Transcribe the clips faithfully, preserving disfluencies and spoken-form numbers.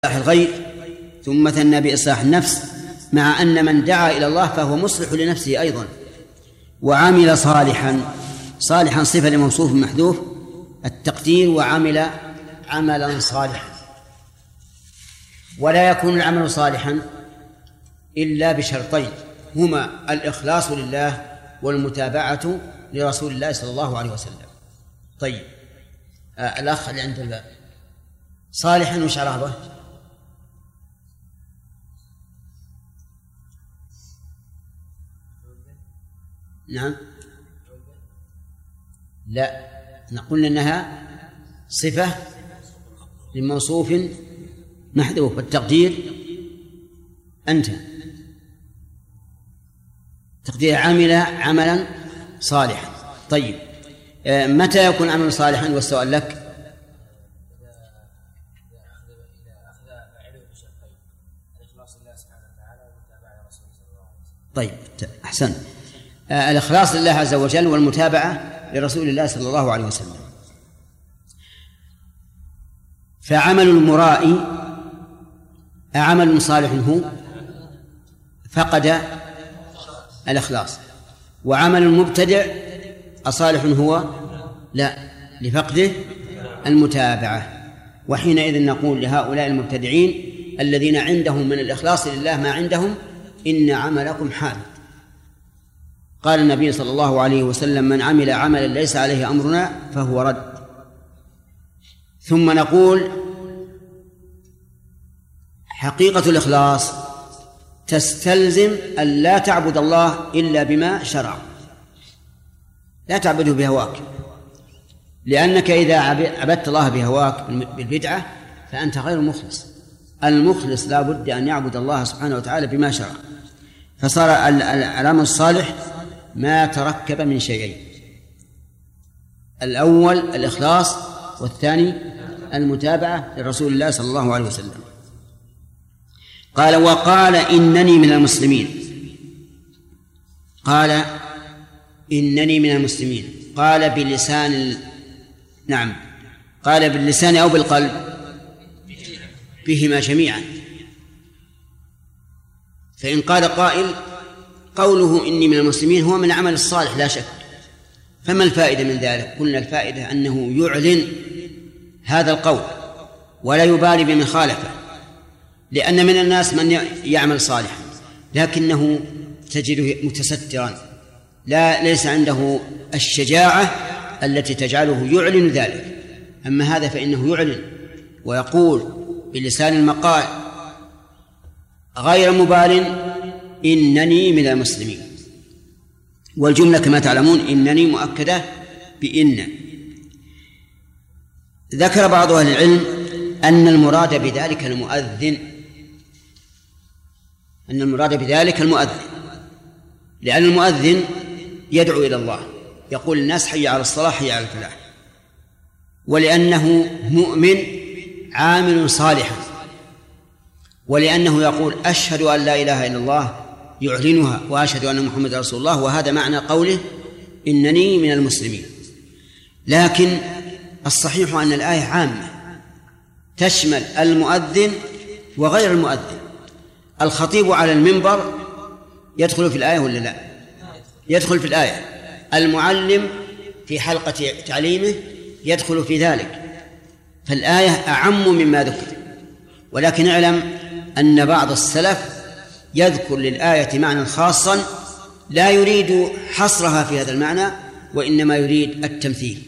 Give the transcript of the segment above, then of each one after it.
إصلاح الغير ثم ثنى بإصلاح النفس، مع أن من دعا إلى الله فهو مصلح لنفسه أيضا. وعمل صالحا، صالحا صفة لموصوف محذوف التقدير، وعمل عملا صالحا. ولا يكون العمل صالحا إلا بشرطين هما الإخلاص لله والمتابعة لرسول الله صلى الله عليه وسلم. طيب آه الأخ اللي عند الباب صالحا وش عرابه؟ نعم لا، نقول إنها صفة لموصوف محذوف والتقدير أنت، تقدير عمل عملا صالحا. طيب متى يكون عمل صالحا؟ والسؤال لك. طيب أحسن، الإخلاص لله عز وجل والمتابعة لرسول الله صلى الله عليه وسلم. فعمل المرائي أعمل صالح هو؟ فقد الإخلاص. وعمل المبتدع أصالح هو؟ لا، لفقده المتابعة. وحينئذ نقول لهؤلاء المبتدعين الذين عندهم من الإخلاص لله ما عندهم: إن عملكم حابط. قال النبي صلى الله عليه وسلم: من عمل عملا ليس عليه أمرنا فهو رد. ثم نقول: حقيقة الإخلاص تستلزم أن لا تعبد الله إلا بما شرع، لا تعبده بهواك، لأنك إذا عبدت الله بهواك بالبدعة فأنت غير مخلص. المخلص لا بد أن يعبد الله سبحانه وتعالى بما شرع. فصار العمل الصالح ما تركب من شيئين: الأول الإخلاص، والثاني المتابعة لرسول الله صلى الله عليه وسلم. قال: وقال إنني من المسلمين. قال إنني من المسلمين، قال بلسان ال... نعم قال باللسان أو بالقلب؟ بهما جميعا. فإن قال قائل: قوله إني من المسلمين هو من عمل الصالح لا شك، فما الفائدة من ذلك؟ قلنا الفائدة أنه يعلن هذا القول ولا يبالي بمن خالفه، لأن من الناس من يعمل صالحا لكنه تجده متسترا، لا ليس عنده الشجاعة التي تجعله يعلن ذلك. أما هذا فإنه يعلن ويقول بلسان المقال غير مبال: إنني من المسلمين. والجملة كما تعلمون إنني مؤكدة بإن. ذكر بعض أهل العلم أن المراد بذلك المؤذن، أن المراد بذلك المؤذن، لأن المؤذن يدعو إلى الله، يقول الناس حي على الصلاة حي على الفلاح، ولأنه مؤمن عامل صالحا، ولأنه يقول أشهد أن لا إله إلا الله يعلنها وأشهد أن محمد رسول الله، وهذا معنى قوله إنني من المسلمين. لكن الصحيح أن الآية عامة تشمل المؤذن وغير المؤذن. الخطيب على المنبر يدخل في الآية ولا لا؟ يدخل في الآية. المعلم في حلقة تعليمه يدخل في ذلك. فالآية أعم مما ذكر. ولكن اعلم أن بعض السلف يذكر للآية معنى خاصا لا يريد حصرها في هذا المعنى، وإنما يريد التمثيل.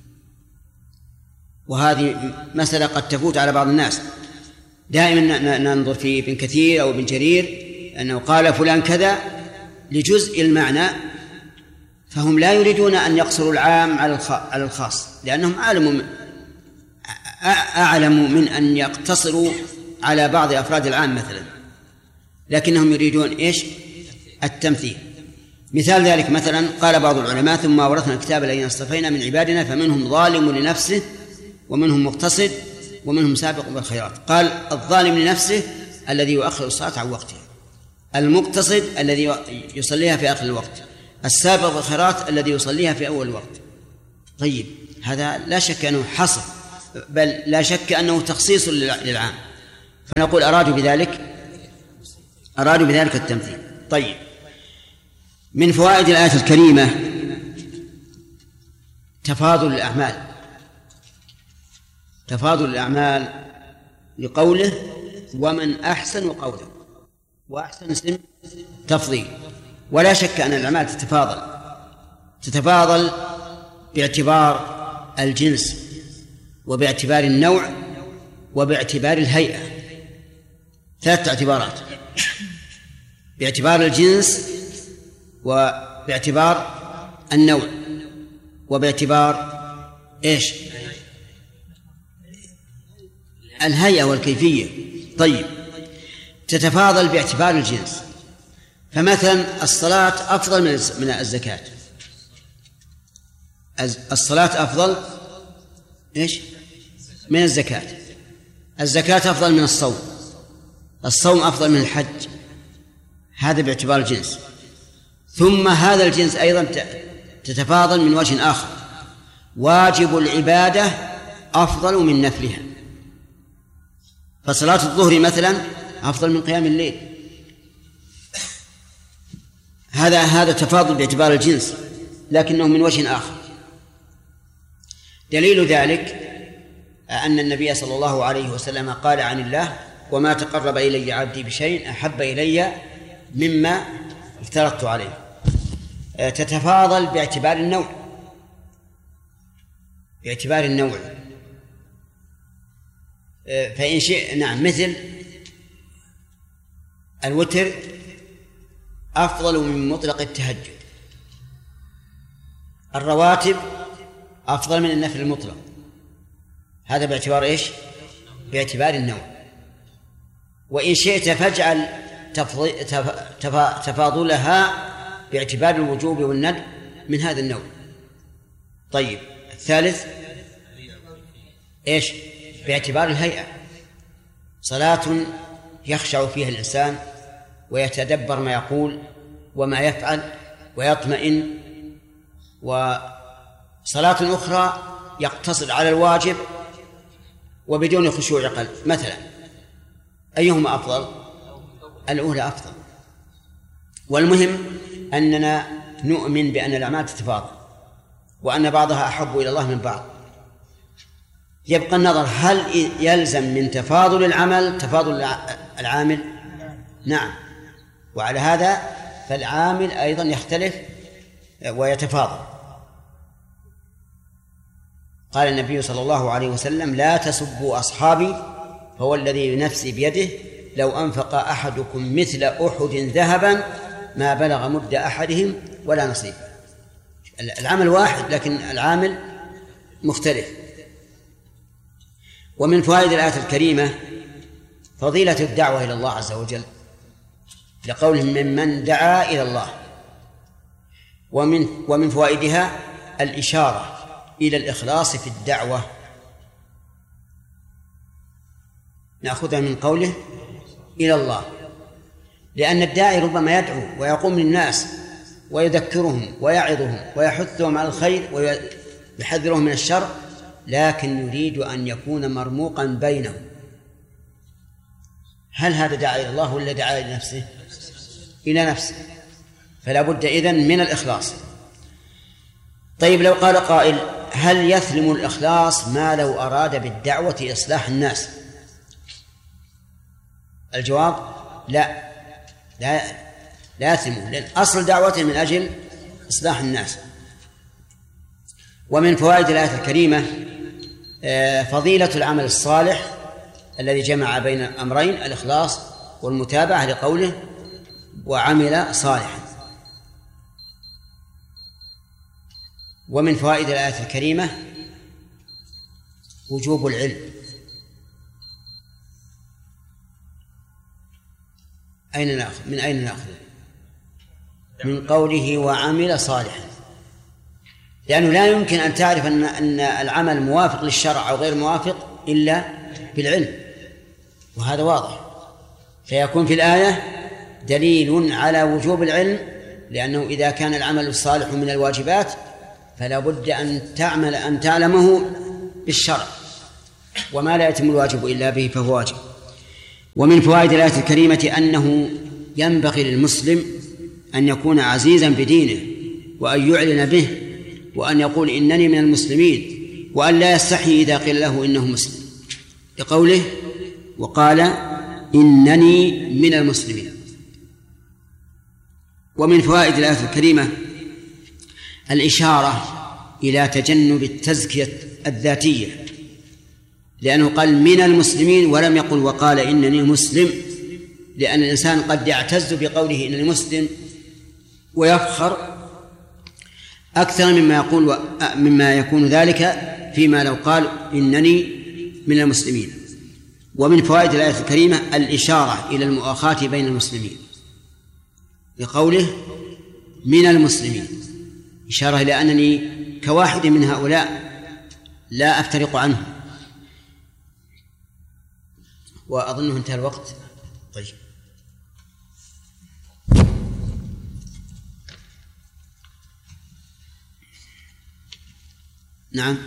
وهذه مسألة قد تفوت على بعض الناس. دائما ننظر في ابن كثير أو ابن جرير أنه قال فلان كذا لجزء المعنى، فهم لا يريدون أن يقصروا العام على الخاص، لأنهم أعلموا أعلموا من أن يقتصروا على بعض أفراد العام مثلا، لكنهم يريدون إيش؟ التمثيل. مثال ذلك مثلا قال بعض العلماء: ثم أورثنا الكتاب الذين اصطفينا من عبادنا فمنهم ظالم لنفسه ومنهم مقتصد ومنهم سابق بالخيرات. قال: الظالم لنفسه الذي يؤخر الصلاة عن وقتها، المقتصد الذي يصليها في آخر الوقت، السابق بالخيرات الذي يصليها في أول الوقت. طيب هذا لا شك أنه حصر، بل لا شك أنه تخصيص للعام. فنقول أرادوا بذلك أرادوا بذلك التمثيل. طيب، من فوائد الآية الكريمة تفاضل الأعمال تفاضل الأعمال لقوله ومن أحسن قولا، وأحسن اسم تفضيل. ولا شك أن الأعمال تتفاضل تتفاضل باعتبار الجنس وباعتبار النوع وباعتبار الهيئة، ثلاثة اعتبارات: باعتبار الجنس وباعتبار النوع وباعتبار إيش؟ الهيئة والكيفية. طيب، تتفاضل باعتبار الجنس، فمثلا الصلاة أفضل من الزكاة، الصلاة أفضل إيش؟ من الزكاة، الزكاة أفضل من الصوم، الصوم أفضل من الحج، هذا باعتبار الجنس. ثم هذا الجنس أيضا تتفاضل من وجه آخر: واجب العبادة أفضل من نفلها، فصلاة الظهر مثلا أفضل من قيام الليل. هذا هذا تفاضل باعتبار الجنس، لكنه من وجه آخر. دليل ذلك أن النبي صلى الله عليه وسلم قال عن الله: وما تقرب إلي عبدي بشيء أحب إلي مما افترضت عليه. تتفاضل باعتبار النوع باعتبار النوع فإن شئ نعم مثل الوتر أفضل من مطلق التهجد، الرواتب أفضل من النفل المطلق، هذا باعتبار إيش؟ باعتبار النوع. وإن شئت فاجعل تفاضلها باعتبار الوجوب والندب من هذا النوع. طيب، الثالث إيش؟ باعتبار الهيئة، صلاة يخشع فيها الإنسان ويتدبر ما يقول وما يفعل ويطمئن، وصلاة أخرى يقتصر على الواجب وبدون خشوع قلب مثلا، أيهما أفضل؟ الأولى أفضل. والمهم أننا نؤمن بأن الأعمال تتفاضل وأن بعضها أحب إلى الله من بعض. يبقى النظر: هل يلزم من تفاضل العمل تفاضل العامل؟ نعم. وعلى هذا فالعامل أيضا يختلف ويتفاضل. قال النبي صلى الله عليه وسلم: لا تسبوا أصحابي فهو الذي نفسي بيده لو أنفق أحدكم مثل أحد ذهبا ما بلغ مد أحدهم ولا نصيب. العمل واحد لكن العامل مختلف. ومن فوائد الآية الكريمة فضيلة الدعوة إلى الله عز وجل، لقولهم ممن دعا إلى الله. ومن ومن فوائدها الإشارة إلى الإخلاص في الدعوة، نأخذها من قوله إلى الله، لأن الداعي ربما يدعو ويقوم للناس ويذكرهم ويعظهم ويحثهم على الخير ويحذرهم من الشر، لكن يريد أن يكون مرموقا بينهم. هل هذا دعا إلى الله ولا دعا إلى نفسه؟ إلى نفسه، فلا بد إذن من الإخلاص. طيب، لو قال قائل: هل يثلم الإخلاص ما لو أراد بالدعوة إصلاح الناس؟ الجواب: لا لا لا يثلم، لأن أصل دعوته من أجل إصلاح الناس. ومن فوائد الآية الكريمة فضيلة العمل الصالح الذي جمع بين أمرين: الإخلاص والمتابعة، لقوله: وعمل صالحا. ومن فوائد الآية الكريمة وجوب العلم. أين نأخذ؟ من أين نأخذ؟ من قوله: وعمل صالحا، لأنه لا يمكن أن تعرف أن أن العمل موافق للشرع أو غير موافق إلا بالعلم، وهذا واضح. فيكون في الآية دليل على وجوب العلم، لأنه إذا كان العمل الصالح من الواجبات فلا بد أن تعمل أن تعلمه بالشرع، وما لا يتم الواجب إلا به فهو واجب. ومن فوائد الآية الكريمة أنه ينبغي للمسلم أن يكون عزيزا بدينه وأن يعلن به وأن يقول إنني من المسلمين، وأن لا يستحي إذا قيل له إنه مسلم، لقوله وقال إنني من المسلمين. ومن فوائد الآية الكريمة الإشارة إلى تجنب التزكية الذاتية، لأنه قال من المسلمين ولم يقل وقال إنني مسلم، لأن الإنسان قد يعتز بقوله إنني مسلم ويفخر أكثر مما يقول و... مما يكون ذلك فيما لو قال إنني من المسلمين. ومن فوائد الآية الكريمة الإشارة إلى المؤاخاة بين المسلمين بقوله من المسلمين، إشارة إلى أنني كواحد من هؤلاء لا أفترق عنه. وأظنه انتهى الوقت. طيب نعم.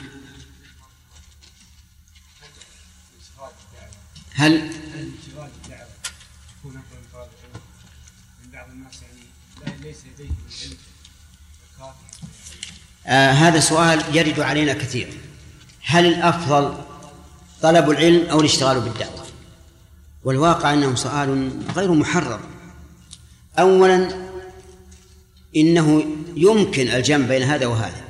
هل انشغال الدعوة يكون أفضل من طالب العلم؟ من بعض الناس يعني ليس لديه العلم الكافي. آه هذا سؤال يرد علينا كثير. هل الأفضل طلب العلم أو الاشتغال بالدعوة؟ والواقع أنه سؤال غير محرر. أولا إنه يمكن الجمع بين هذا وهذا،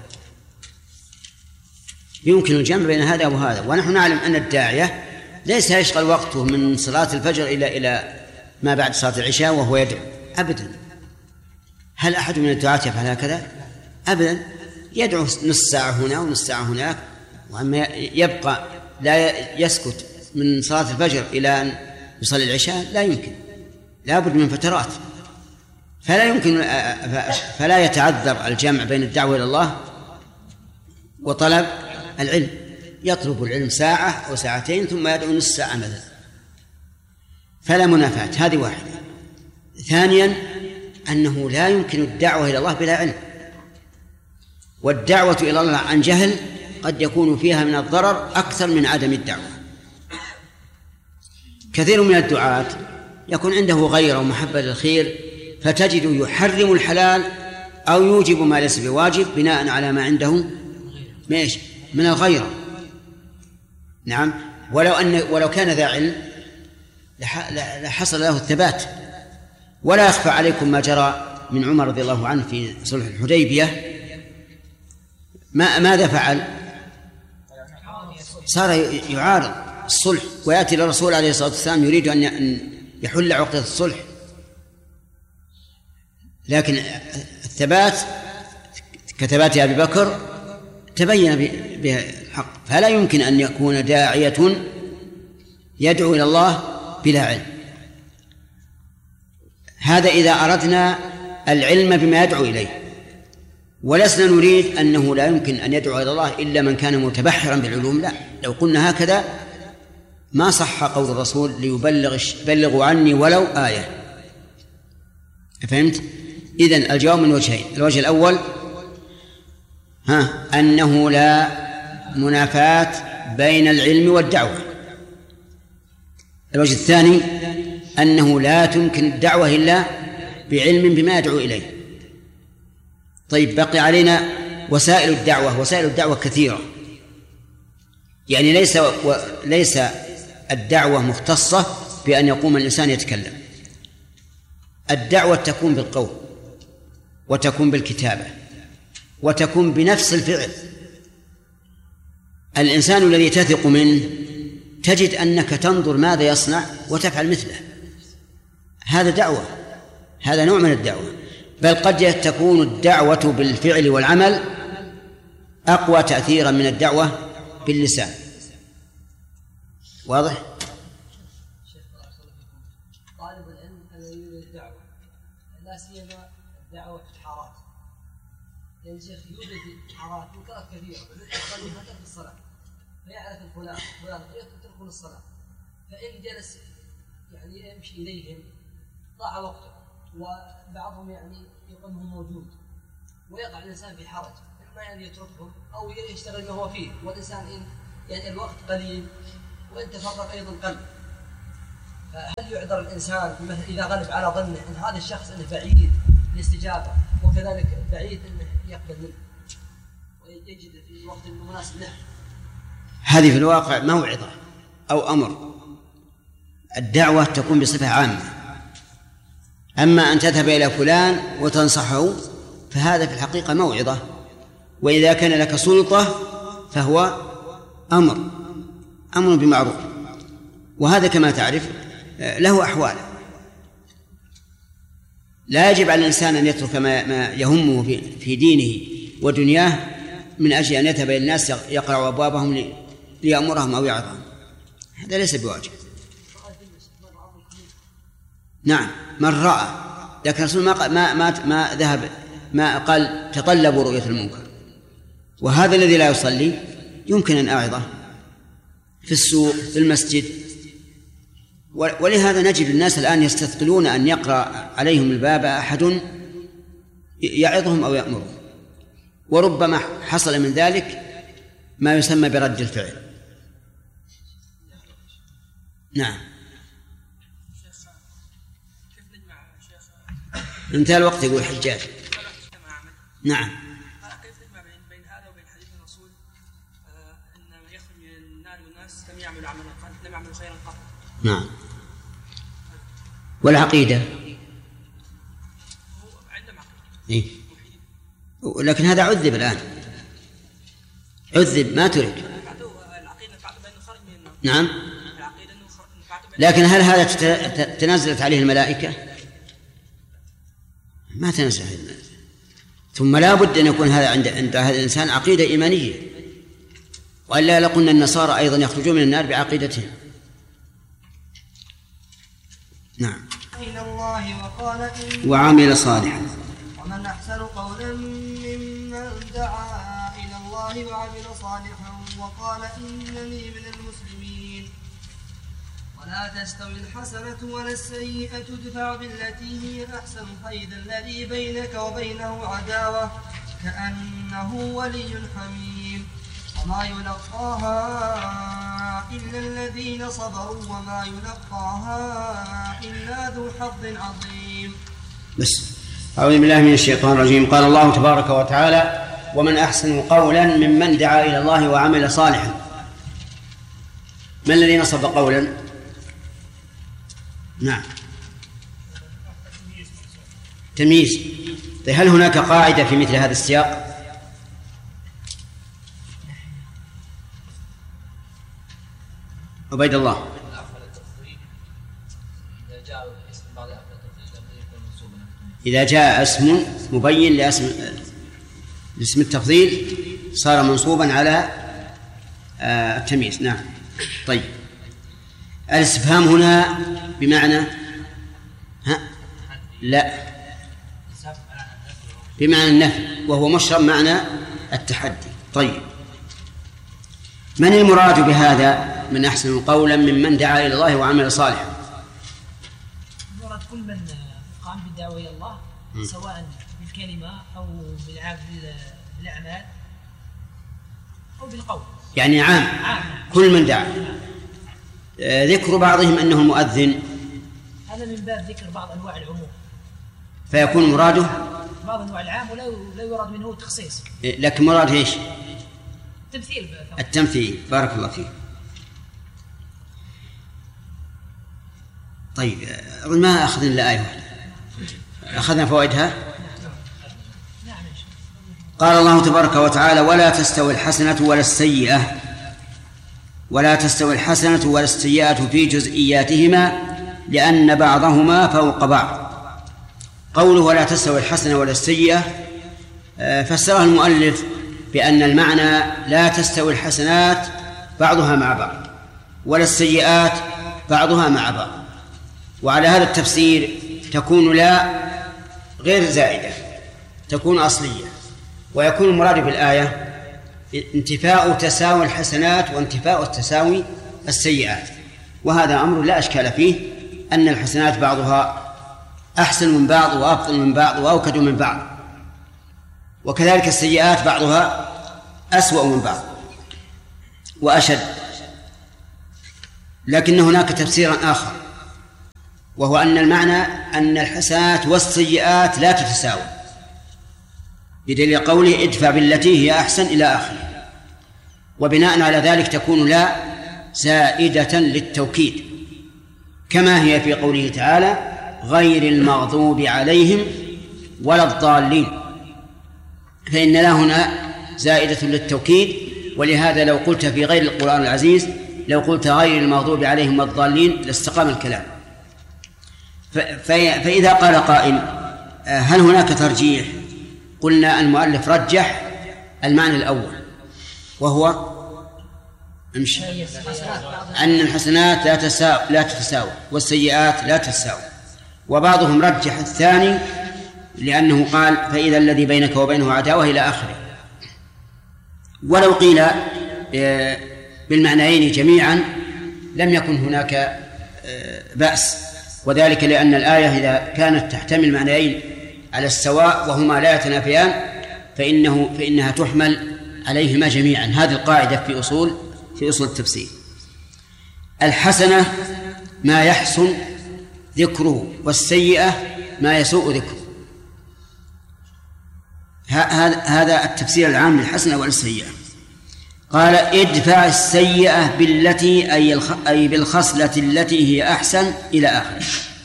يمكن الجمع بين هذا وهذا، ونحن نعلم أن الداعية ليس يشغل وقته من صلاة الفجر إلى إلى ما بعد صلاة العشاء وهو يدعو أبدا. هل أحد من الدعاة يفعل هكذا؟ أبدا. يدعو نص ساعة هنا ونص ساعة هناك، وأما يبقى لا يسكت من صلاة الفجر إلى أن يصلي العشاء لا يمكن، لا بد من فترات. فلا يمكن فلا يتعذر الجمع بين الدعوة إلى الله وطلب العلم. يطلب العلم ساعة أو ساعتين ثم يدعو نص ساعة مثلا، فلا منافاة. هذه واحدة. ثانيا أنه لا يمكن الدعوة إلى الله بلا علم، والدعوة إلى الله عن جهل قد يكون فيها من الضرر أكثر من عدم الدعوة. كثير من الدعاة يكون عنده غيرة ومحبة للخير، فتجد يحرم الحلال أو يوجب ما ليس بواجب بناء على ما عنده ماشي من الغيرة. نعم. ولو أن ولو كان ذا علم لحصل له الثبات. ولا يخفى عليكم ما جرى من عمر رضي الله عنه في صلح الحديبية. ما ماذا فعل؟ صار يعارض الصلح ويأتي للرسول عليه الصلاة والسلام يريد أن يحل عقدة الصلح، لكن الثبات كثبات أبي بكر تبين بالحق. فلا يمكن أن يكون داعية يدعو إلى الله بلا علم. هذا إذا أردنا العلم بما يدعو إليه، ولسنا نريد أنه لا يمكن أن يدعو إلى الله إلا من كان متبحرا بالعلوم. لا، لو قلنا هكذا ما صح قول الرسول ليبلغ بلغوا عني ولو آية. فهمت؟ إذن الجواب من وجهين. الوجه الأول ها أنه لا منافاة بين العلم والدعوة. الوجه الثاني أنه لا تمكن الدعوة إلا بعلم بما يدعو إليه. طيب بقي علينا وسائل الدعوة. وسائل الدعوة كثيرة، يعني ليس و... ليس الدعوة مختصة بأن يقوم الإنسان يتكلم. الدعوة تكون بالقول، وتكون بالكتابة، وتكون بنفس الفعل. الإنسان الذي تثق منه تجد أنك تنظر ماذا يصنع وتفعل مثله. هذا دعوة، هذا نوع من الدعوة. بل قد تكون الدعوة بالفعل والعمل أقوى تأثيرا من الدعوة باللسان. واضح؟ طالب العلم الذي يريد الدعوة، لا سيما الدعوة في الحارات، لأن الشيخ يوجد حارات منكرات كثيرة يصلي حتى في الصلاة، فيعرف الفلان فلان يتركون الصلاة، فإن جلس يعني يمشي إليهم ضاع وقته، وبعضهم يعني يقوم موجود، ويقع الإنسان في حرج إما يعني يتركهم أو يشتغل ما هو فيه، والإنسان إن يعني الوقت قليل وإن تفرق أيضا قل، فهل يعذر الإنسان مثلا إذا غلب على ظنه أن هذا الشخص أنه بعيد الاستجابة وكذلك بعيد أنه يقبل منه ويجد في الوقت المناسب له؟ هذه في الواقع موعظة أو أمر. الدعوة تكون بصفة عامة، أما أن تذهب إلى فلان وتنصحه فهذا في الحقيقة موعظة، وإذا كان لك سلطة فهو أمر أمر بمعروف، وهذا كما تعرف له أحوال. لا يجب على الإنسان أن يترك ما يهمه في دينه ودنياه من أجل أن يذهب إلى الناس يقرع أبوابهم ليأمرهم أو يعظهم، هذا ليس بواجب. نعم من رأى، لكن الرسول ما ما ما, ما ذهب ما قال تطلبوا رؤية المنكر. وهذا الذي لا يصلي يمكن أن أعظه في السوق في المسجد، ولهذا نجد الناس الآن يستثقلون أن يقرأ عليهم الباب أحد يعظهم أو يأمرهم، وربما حصل من ذلك ما يسمى برد الفعل. نعم. انتهى الوقت يقول حجاج. نعم. كيف نجمع بين هذا وبين حديث الرسول ان من يخرج من النار والناس لم يعمل عملا لم يعمل خيرا قط؟ نعم. والعقيدة عندهم عقيدة. إيه؟ لكن هذا عذب الآن، عذب ما ترك. نعم. لكن هل هذا تنزلت عليه الملائكة؟ ما تنزل. ثم لا بد أن يكون هذا عند عند هذا الإنسان عقيدة إيمانية، وإلا لقلنا النصارى أيضا يخرجون من النار بعقيدتهم. نعم. إلى الله وقال إن وعمل صالحا. ومن أحسن قولا ممن دعا إلى الله وعمل صالحا وقال إنني من المسلمين. ولا تستوي الحسنة ولا السيئة ادفع بالتي هي أحسن فإذا الذي بينك وبينه عداوة كأنه ولي حميم وما يلقاها إلا الذين صبروا وما يلقاها إلا ذو حظ عظيم. بس أعوذ بالله من الشيطان الرجيم. قال الله تبارك وتعالى ومن أحسن قولا ممن دعا إلى الله وعمل صالحا. من الذي نصب قولا؟ نعم تمييز. هل هناك قاعدة في مثل هذا السياق؟ عبيد الله. إذا جاء اسم مبين لاسم لاسم التفضيل صار منصوبا على التمييز. نعم. طيب الاستفهام هنا بمعنى ها؟ لا بمعنى النفي، وهو مشرب معنى التحدي. طيب من المراد بهذا من أحسن قولا ممن دعا إلى الله وعمل صالحا؟ المراد كل من قام بالدعوة إلى الله سواء بالكلمة أو بالأعمال أو بالقول، يعني عام, عام. كل من دعا. ذكر بعضهم أنه مؤذن هذا من باب ذكر بعض أنواع العموم، فيكون مراده بعض أنواع العام ولا لا يراد منه تخصيص، لكن مراد إيش؟ تمثيل. التمثيل. بارك الله فيك. طيب ما أخذنا إلا آية واحدة، أخذنا فوائدها. قال الله تبارك وتعالى ولا تستوي الحسنة ولا السيئة ولا تستوي الحسنة ولا السيئة في جزئياتهما لأن بعضهما فوق بعض. قوله ولا تستوي الحسنة ولا السيئة فسرها المؤلف بأن المعنى لا تستوي الحسنات بعضها مع بعض ولا السيئات بعضها مع بعض، وعلى هذا التفسير تكون لا غير زائدة، تكون أصلية، ويكون المراد بالآية انتفاء تساوي الحسنات وانتفاء التساوي السيئات. وهذا أمر لا أشكال فيه، أن الحسنات بعضها أحسن من بعض وأفضل من بعض وأوكد من بعض، وكذلك السيئات بعضها أسوأ من بعض وأشد. لكن هناك تفسيرا آخر وهو أن المعنى أن الحسنات والسيئات لا تتساوى، بدليل قوله ادفع بالتي هي أحسن إلى آخره. وبناء على ذلك تكون لا زائدة للتوكيد، كما هي في قوله تعالى غير المغضوب عليهم ولا الضالين، فإن لا هنا زائدة للتوكيد. ولهذا لو قلت في غير القرآن العزيز، لو قلت غير المغضوب عليهم ولا الضالين لاستقام الكلام. فإذا قال قائل هل هناك ترجيح؟ قلنا المؤلف رجح المعنى الأول، وهو امشي أن الحسنات لا تساوي لا تتساوي والسيئات لا تتساوي، وبعضهم رجح الثاني لأنه قال فإذا الذي بينك وبينه عداوة إلى آخره. ولو قيل بالمعنيين جميعا لم يكن هناك بأس، وذلك لأن الآية إذا كانت تحتمل معنيين على السواء وهما لا يتنافيان فإنه فإنها تحمل عليهما جميعا. هذه القاعدة في أصول في أصول التفسير. الحسنة ما يحسن ذكره، والسيئة ما يسوء ذكره. هذا التفسير العام للحسنة والسيئة. قال ادفع السيئة بالتي أي بالخصلة التي هي أحسن إلى آخره.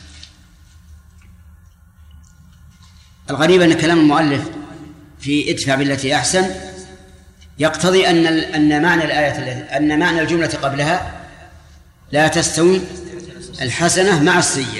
الغريب أن كلام المؤلف في ادفع بالتي أحسن يقتضي أن أن معنى الآية أن معنى الجملة قبلها لا تستوي الحسنة مع السيئة.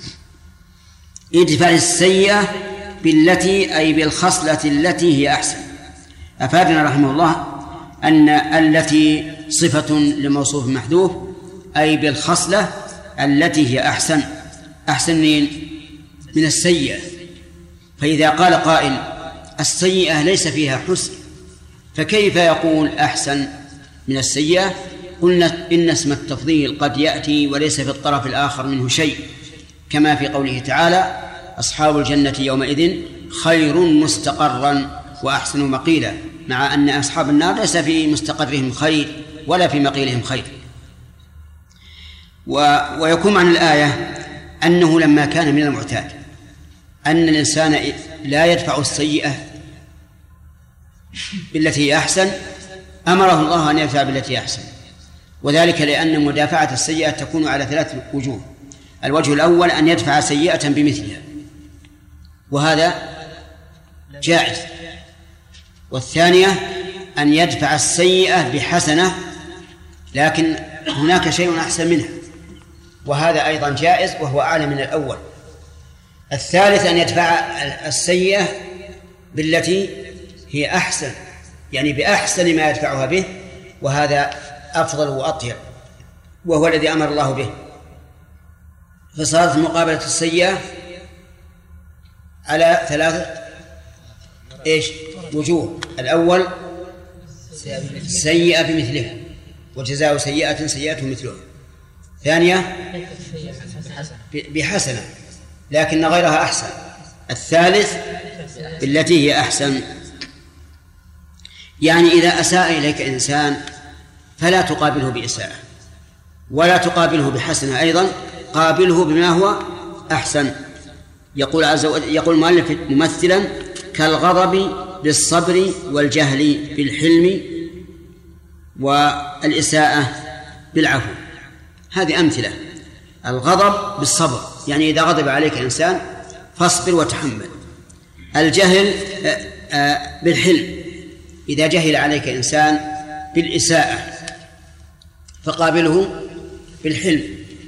ادفع السيئة بالتي أي بالخصلة التي هي أحسن. أفادنا رحمه الله أن التي صفة لموصوف محذوف، أي بالخصلة التي هي أحسن. أحسن من من السيئة. فإذا قال قائل السيئة ليس فيها حسن، فكيف يقول أحسن من السيئة؟ قلنا إن اسم التفضيل قد يأتي وليس في الطرف الآخر منه شيء، كما في قوله تعالى أصحاب الجنة يومئذ خير مستقرا وأحسن مقيلا، مع أن أصحاب النار ليس في مستقرهم خير ولا في مقيلهم خير. و... ويكون عن الآية أنه لما كان من المعتاد أن الإنسان لا يدفع السيئة بالتي هي أحسن، أمره الله أن يدفع بالتي أحسن، وذلك لأن مدافعة السيئة تكون على ثلاث وجوه. الوجه الأول أن يدفع سيئة بمثلها، وهذا جائز. والثانية أن يدفع السيئة بحسنة لكن هناك شيء أحسن منها، وهذا أيضا جائز وهو أعلى من الأول. الثالث أن يدفع السيئة بالتي هي أحسن، يعني بأحسن ما يدفعها به، وهذا أفضل وأطيب، وهو الذي أمر الله به. فصارت مقابلة السيئة على ثلاثة إيش وجوه. الأول سيئة بمثلها، وجزاء سيئة سيئة مثلها. ثانية بحسنة لكن غيرها أحسن. الثالث التي هي أحسن. يعني إذا أساء إليك إنسان فلا تقابله بإساءة ولا تقابله بحسنة، أيضا قابله بما هو أحسن. يقول عز وجل، يقول المؤلف ممثلا كالغضب بالصبر والجهل بالحلم والإساءة بالعفو. هذه أمثلة. الغضب بالصبر، يعني إذا غضب عليك إنسان فاصبر وتحمل. الجهل بالحلم، إذا جهل عليك إنسان بالإساءة فقابله بالحلم.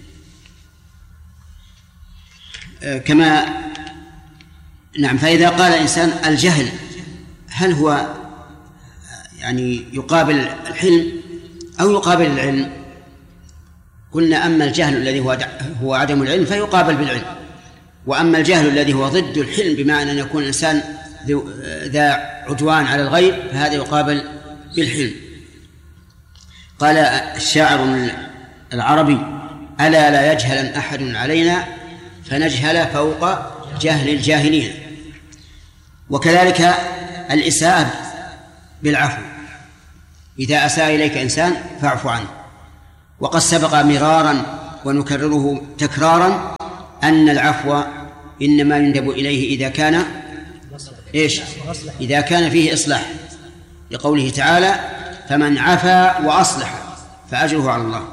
كما نعم. فإذا قال الإنسان الجهل، هل هو يعني يقابل الحلم أو يقابل العلم؟ قلنا أما الجهل الذي هو هو عدم العلم فيقابل بالعلم، وأما الجهل الذي هو ضد الحلم بمعنى أن يكون الإنسان ذا عدوان على الغير فهذا يقابل بالحلم. قال الشاعر العربي ألا لا يجهل أحد علينا فنجهل فوق جهل الجاهلين. وكذلك الإساءة بالعفو، إذا أساء إليك إنسان فاعف عنه. وقد سبق مرارا ونكرره تكرارا أن العفو إنما يندب إليه إذا كان إيش؟ إذا كان فيه إصلاح، لقوله تعالى فمن عفا وأصلح فأجره على الله.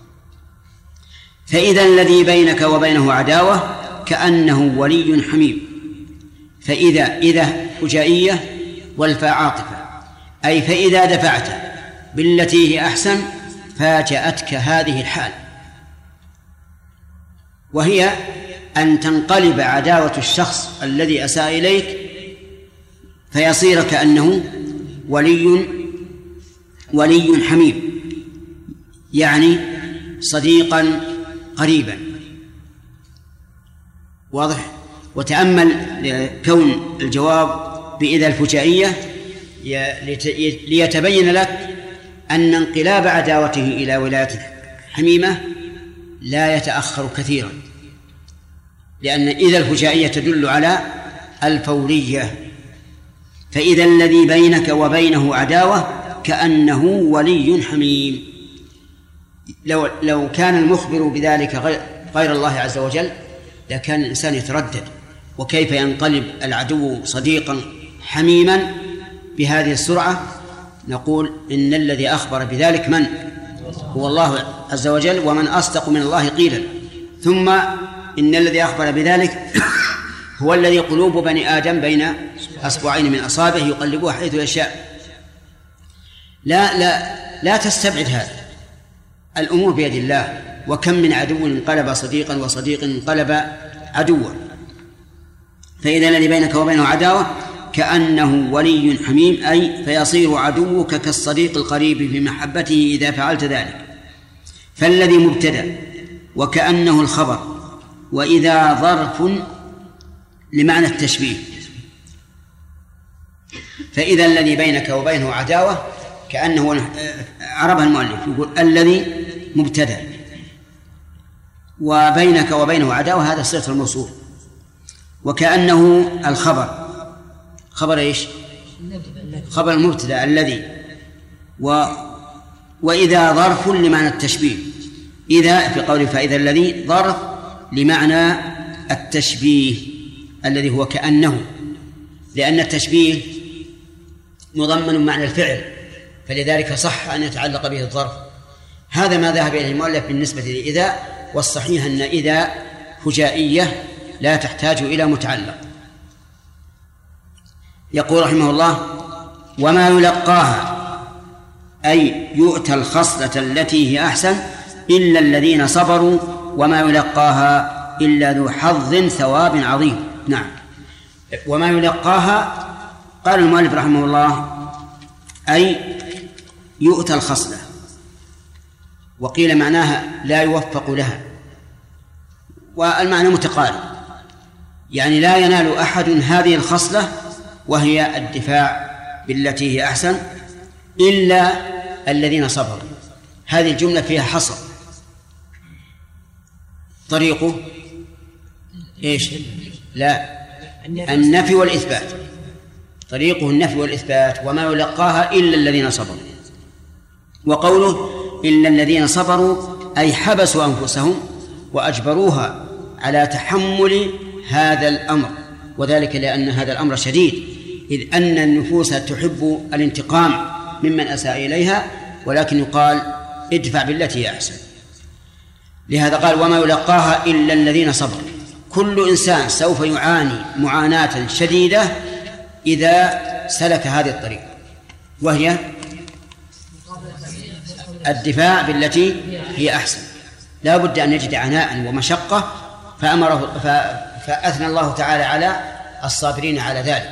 فإذا الذي بينك وبينه عداوة كأنه ولي حميم. فإذا إذا فجائية والفاء عاطفة، أي فإذا دفعت بالتي هي أحسن فاجأتك هذه الحال، وهي أن تنقلب عداوة الشخص الذي أساء إليك فيصير كأنه ولي ولي حميم، يعني صديقا قريبا. واضح؟ وتأمل كون الجواب بإذا الفجائية ليتبين لك أن انقلاب عداوته إلى ولاية حميمة لا يتأخر كثيرا، لأن إذا الفجائية تدل على الفورية. فإذا الذي بينك وبينه عداوة كأنه ولي حميم. لو, لو كان المخبر بذلك غير, غير الله عز وجل لكان الإنسان يتردد، وكيف ينقلب العدو صديقا حميما بهذه السرعة؟ نقول إن الذي أخبر بذلك من؟ هو الله عز وجل، ومن أصدق من الله قيلا. ثم إن الذي أخبر بذلك هو الذي قلوب بني آدم بين أصبعين من أصابعه يقلبها حيث يشاء. لا لا لا تستبعد هذا، الأمور بيد الله. وكم من عدو انقلب صديقا وصديق انقلب عدوا. فإذا الذي بينك وبينه عداوة كأنه ولي حميم، أي فيصير عدوك كالصديق القريب في محبته إذا فعلت ذلك. فالذي مبتدأ وكأنه الخبر، وإذا ظرف لمعنى التشبيه. فإذا الذي بينك وبينه عداوة كأنه عربها المؤلف يقول الذي مبتدأ وبينك وبينه عداوة، هذا صيغة الموصول. وكأنه الخبر، خبر إيش؟ خبر المبتدأ الذي. و وإذا ظرف لمعنى التشبيه. إذا في قوله فإذا الذي ظرف لمعنى التشبيه الذي هو كأنه، لأن التشبيه مضمن معنى الفعل، فلذلك صح أن يتعلق به الظرف. هذا ما ذهب إليه المؤلف بالنسبة لإذا، والصحيح أن إذا فجائية لا تحتاج إلى متعلق. يقول رحمه الله وما يلقاها، أي يؤتى الخصلة التي هي أحسن إلا الذين صبروا، وما يلقاها إلا ذو حظ ثواب عظيم. نعم. وما يلقاها قال المؤلف رحمه الله أي يؤتى الخصلة، وقيل معناها لا يوفق لها، والمعنى متقارب، يعني لا ينال أحد هذه الخصلة وهي الدفاع بالتي هي أحسن إلا الذين صبروا. هذه الجملة فيها حصر. طريقه إيش؟ لا، النفي والإثبات. طريقه النفي والإثبات. وما يلقاها إلا الذين صبروا. وقوله إلا الذين صبروا أي حبسوا أنفسهم وأجبروها على تحمل هذا الأمر، وذلك لأن هذا الأمر شديد، إذ أن النفوس تحب الانتقام ممن أساء إليها، ولكن يقال ادفع بالتي هي أحسن. لهذا قال وما يلقاها إلا الذين صبروا. كل إنسان سوف يعاني معاناة شديدة إذا سلك هذه الطريقة، وهي الدفاع بالتي هي أحسن. لا بد أن يجد عناء ومشقة، فأمره فأثنى الله تعالى على الصابرين على ذلك.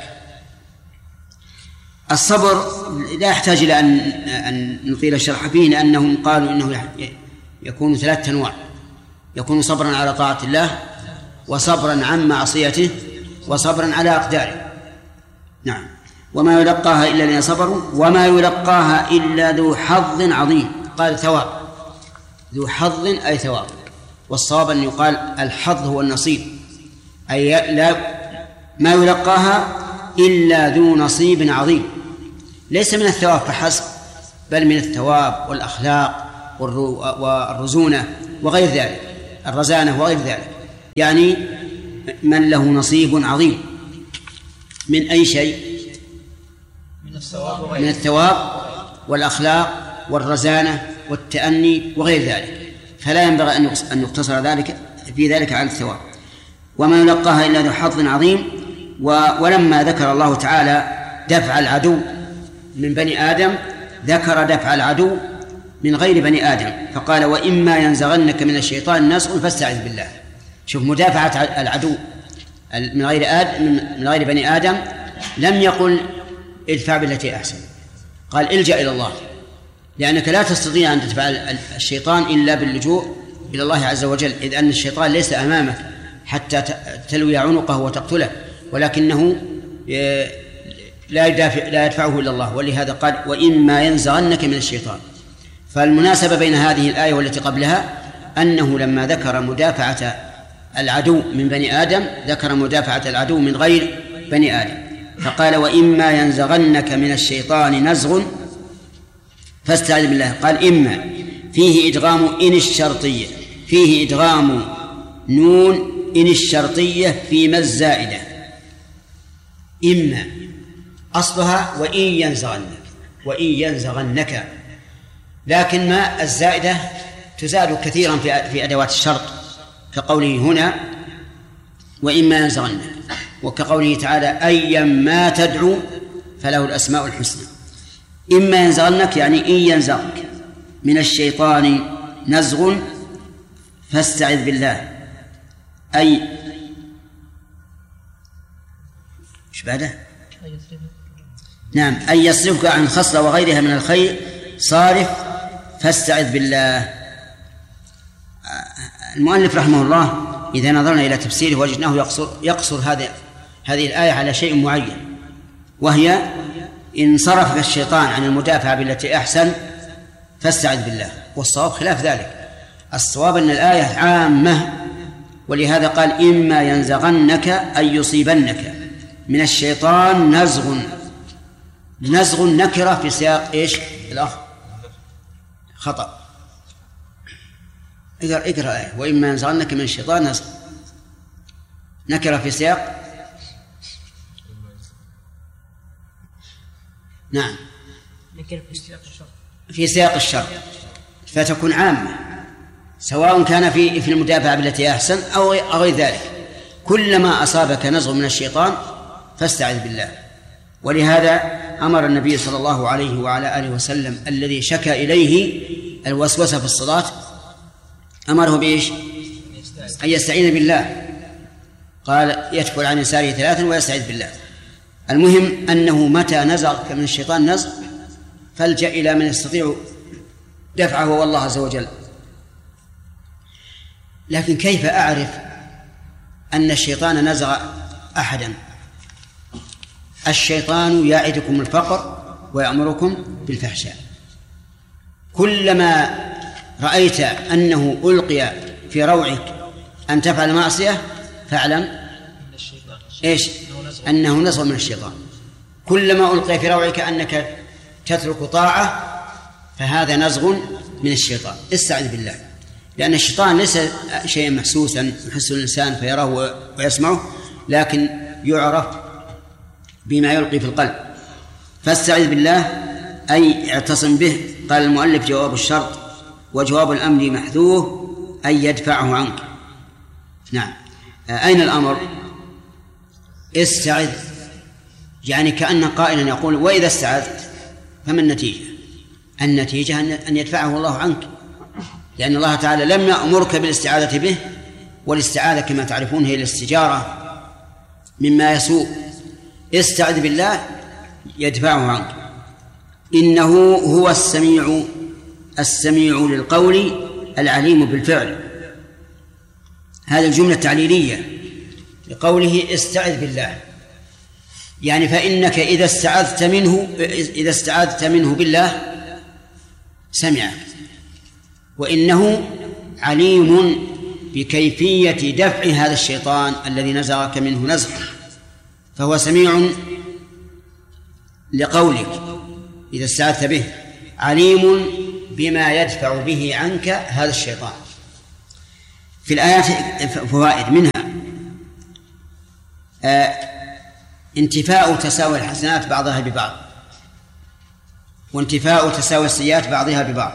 الصبر لا يحتاج إلى أن أن نطيل الشرح فيه، لأنهم قالوا إنه يكون ثلاثة أنواع: يكون صبرا على طاعة الله، وصبرا عن معصيته، وصبرا على أقداره. نعم. وما يلقاها إلا الذين صبروا، وما يلقاها إلا ذو حظ عظيم. قال ثواب، ذو حظ أي ثواب، والصواب أن يقال الحظ هو النصيب، أي لا ما يلقاها إلا ذو نصيب عظيم، ليس من الثواب فحسب، بل من الثواب والأخلاق والرزونة وغير ذلك، الرزانة وغير ذلك. يعني من له نصيب عظيم من أي شيء؟ من الثواب من الثواب والأخلاق والرزانة والتأني وغير ذلك، فلا ينبغي أن يقتصر ذلك في ذلك على الثواب. وما يلقاها إلا ذو حظ عظيم. ولما ذكر الله تعالى دفع العدو من بني آدم ذكر دفع العدو من غير بني آدم، فقال وإما ينزغنك من الشيطان نزغ فاستعذ بالله. شوف، مدافعة العدو من غير آدم من غير بني آدم، لم يقل ادفع بالتي أحسن، قال الجأ إلى الله، لأنك لا تستطيع أن تدفع الشيطان إلا باللجوء إلى الله عز وجل، إذ أن الشيطان ليس أمامك حتى تلوي عنقه وتقتله، ولكنه لا يدافع لا يدفعه إلا الله. ولهذا قال وإما ينزغنك من الشيطان. فالمناسبة بين هذه الآية والتي قبلها أنه لما ذكر مدافعة العدو من بني آدم ذكر مدافعة العدو من غير بني آدم، فقال وإما ينزغنك من الشيطان نزغ فاستعذ بالله. قال إما فيه إدغام إن الشرطية، فيه إدغام نون إن الشرطية في ما الزائدة. إما أصلها وإن ينزغنك، وإن ينزغنك، لكن ما الزائدة تزاد كثيرا في أدوات الشرط، كقوله هنا وإما ينزغنك، وكقوله تعالى أيا ما تدعو فله الأسماء الحسنى. إما ينزغنك يعني إن ينزغك من الشيطان نزغ فاستعذ بالله، أي إيش بعده؟ نعم، أن يصرفك عن خصلة وغيرها من الخير صارف فاستعذ بالله. المؤلف رحمه الله إذا نظرنا إلى تفسيره وجدناه يقصر, يقصر هذه هذه الآية على شيء معين، وهي إن صرفك الشيطان عن المدافعة بالتي أحسن فاستعذ بالله، والصواب خلاف ذلك. الصواب أن الآية عامة، ولهذا قال إما ينزغنك أي يصيبنك من الشيطان نزغ. نزغ نكرة في سياق إيش الأخ؟ خطأ. اقرأ اقرأ آية وإما ينزغنك من الشيطان نزغ، نكرة في سياق نعم في سياق الشر، فتكون عامة سواء كان في في المدافعة بالتي أحسن أو غير ذلك. كلما أصابك نزغ من الشيطان فاستعذ بالله. ولهذا أمر النبي صلى الله عليه وعلى آله وسلم الذي شكى إليه الوسوسة في الصلاة أمره بإيش؟ أن يستعين بالله، قال يتفل عن يساره ثلاثا ويستعذ بالله. المهم أنه متى نزغك من الشيطان نزغ فالجأ إلى من يستطيع دفعه والله عز وجل. لكن كيف أعرف أن الشيطان نزغ أحدا؟ الشيطان يعدكم الفقر ويأمركم بالفحشاء. كلما رأيت أنه ألقي في روعك أن تفعل معصية فاعلم إيش؟ أنه نزغ من الشيطان. كلما ألقي في روعك أنك تترك طاعة فهذا نزغ من الشيطان. استعذ بالله، لأن الشيطان ليس شيئا محسوسا يحس الإنسان فيراه ويسمعه، لكن يعرف بما يلقي في القلب. فاستعذ بالله أي اعتصم به. قال المؤلف جواب الشرط وجواب الأمر محذوف أي يدفعه عنك. نعم. أين الأمر؟ استعذ، يعني كأن قائلا يقول وإذا استعذت فما النتيجة؟ النتيجة أن يدفعه الله عنك، لأن الله تعالى لم يأمرك بالاستعاذة به، والاستعاذة كما تعرفون هي الاستجارة مما يسوء. استعذ بالله يدفعه عنك. إنه هو السميع السميع للقول العليم بالفعل. هذه الجملة التعليلية لقوله استعذ بالله، يعني فإنك إذا استعذت منه إذا استعذت منه بالله سمعك، وإنه عليم بكيفية دفع هذا الشيطان الذي نزغك منه نزغ، فهو سميع لقولك إذا استعذت به، عليم بما يدفع به عنك هذا الشيطان. في الآيات فوائد منها آه انتفاء تساوي الحسنات بعضها ببعض، وانتفاء تساوي السيئات بعضها ببعض،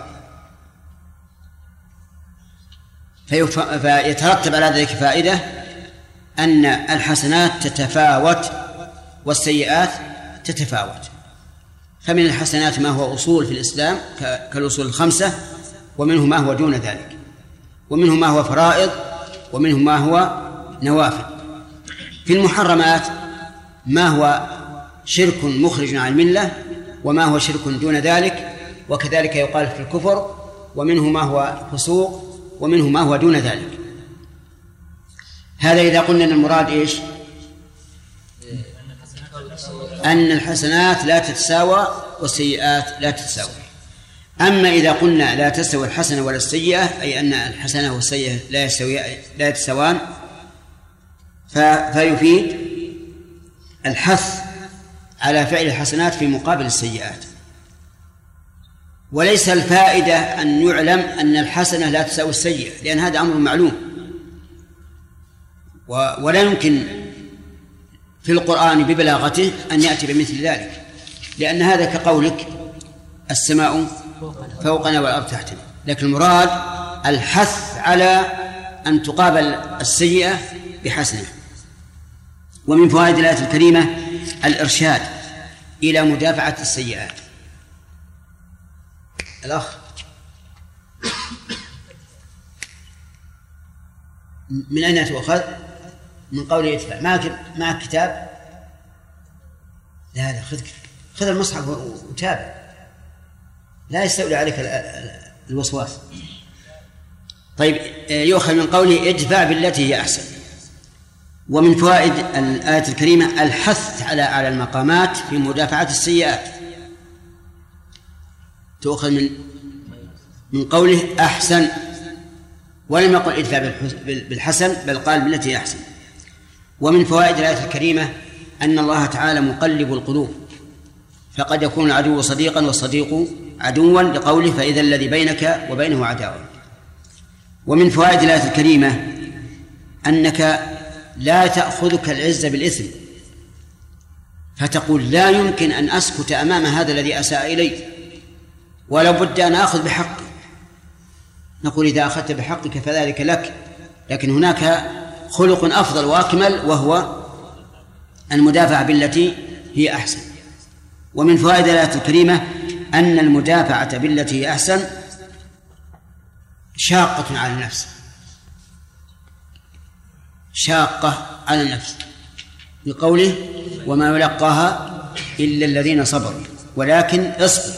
فيترتب على ذلك فائدة أن الحسنات تتفاوت والسيئات تتفاوت. فمن الحسنات ما هو أصول في الإسلام كالأصول الخمسة، ومنه ما هو دون ذلك، ومنه ما هو فرائض، ومنه ما هو نوافل. في المحرمات ما هو شرك مخرج عن الملة، وما هو شرك دون ذلك، وكذلك يقال في الكفر، ومنه ما هو فسوق، ومنه ما هو دون ذلك. هذا إذا قلنا أن المراد إيش؟ أن الحسنات لا تتساوى والسيئات لا تتساوى. أما إذا قلنا لا تستوي الحسنة ولا السيئة، أي أن الحسنة والسيئة لا يستوي لا يتساوان، فيفيد الحث على فعل الحسنات في مقابل السيئات، وليس الفائدة أن يعلم أن الحسنة لا تساوي السيئة، لأن هذا أمر معلوم، ولا يمكن في القرآن ببلاغته أن يأتي بمثل ذلك، لأن هذا كقولك السماء فوقنا والأرض تحتنا. لكن المراد الحث على أن تقابل السيئة بحسنة. ومن فوائد الآية الكريمة الإرشاد إلى مدافعة السيئات. الأخ من أين تؤخذ؟ من قوله اتبع. معك معك كتاب؟ لا لا، خذ خذ المصحف وتابع، لا يستولي عليك الوسواس. طيب، يؤخذ من قوله ادفع بالتي هي أحسن. ومن فوائد الآية الكريمة الحث على أعلى المقامات في مدافعة السيئات. تؤخذ من من قوله أحسن، ولم يقل ادفع بالحسن، بل قال بالتي هي أحسن. ومن فوائد الآية الكريمة أن الله تعالى مقلب القلوب، فقد يكون العدو صديقا والصديق عدوا، لقوله فإذا الذي بينك وبينه عداوة. ومن فوائد الآية الكريمة أنك لا تأخذك العزة بالإثم، فتقول لا يمكن أن أسكت أمام هذا الذي أساء إلي، ولا بد أن أخذ بحقي. نقول إذا أخذت بحقك فذلك لك، لكن هناك خلق أفضل وأكمل، وهو المدافعة بالتي هي أحسن. ومن فوائد الآية الكريمة أن المدافعة بالتي هي أحسن شاقة على النفس، شاقة على النفس، بقوله وما يلقاها إلا الذين صبروا ولكن اصبر.